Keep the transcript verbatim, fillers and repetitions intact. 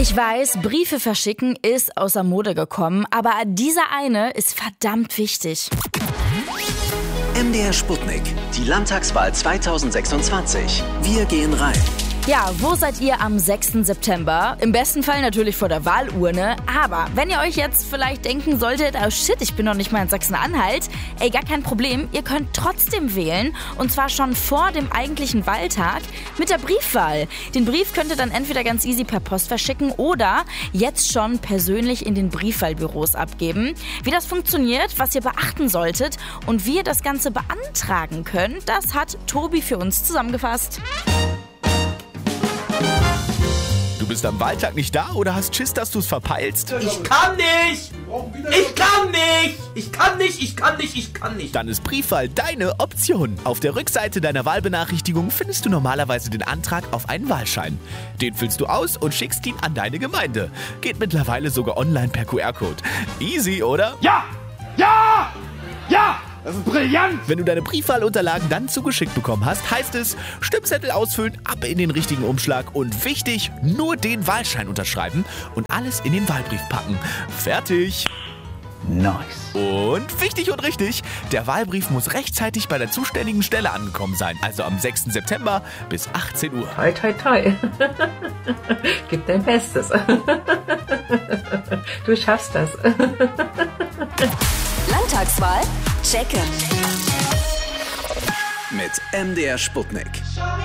Ich weiß, Briefe verschicken ist außer Mode gekommen, aber dieser eine ist verdammt wichtig. M D R Sputnik, die Landtagswahl zweitausendsechsundzwanzig. Wir gehen rein. Ja, wo seid ihr am sechsten September? Im besten Fall natürlich vor der Wahlurne. Aber wenn ihr euch jetzt vielleicht denken solltet, oh shit, ich bin noch nicht mal in Sachsen-Anhalt, ey, gar kein Problem, ihr könnt trotzdem wählen. Und zwar schon vor dem eigentlichen Wahltag mit der Briefwahl. Den Brief könnt ihr dann entweder ganz easy per Post verschicken oder jetzt schon persönlich in den Briefwahlbüros abgeben. Wie das funktioniert, was ihr beachten solltet und wie ihr das Ganze beantragen könnt, das hat Tobi für uns zusammengefasst. Du bist am Wahltag nicht da oder hast Schiss, dass du es verpeilst? Ich kann nicht! Ich kann nicht! Ich kann nicht, ich kann nicht, ich kann nicht! Dann ist Briefwahl deine Option. Auf der Rückseite deiner Wahlbenachrichtigung findest du normalerweise den Antrag auf einen Wahlschein. Den füllst du aus und schickst ihn an deine Gemeinde. Geht mittlerweile sogar online per Q R-Code. Easy, oder? Ja! Ja! Ja! Das ist brillant! Wenn du deine Briefwahlunterlagen dann zugeschickt bekommen hast, heißt es, Stimmzettel ausfüllen, ab in den richtigen Umschlag und wichtig, nur den Wahlschein unterschreiben und alles in den Wahlbrief packen. Fertig! Nice. Und wichtig und richtig, der Wahlbrief muss rechtzeitig bei der zuständigen Stelle angekommen sein, also am sechsten September bis achtzehn Uhr. Toi, toi, toi. Gib dein Bestes. Du schaffst das. Landtagswahl checken. Mit M D R Sputnik.